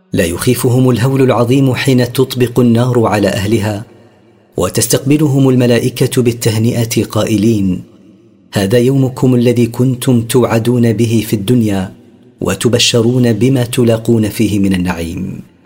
لا يخيفهم الهول العظيم حين تطبق النار على أهلها وتستقبلهم الملائكة بالتهنئة قائلين: هذا يومكم الذي كنتم توعدون به في الدنيا وتبشرون بما تلاقون فيه من النعيم.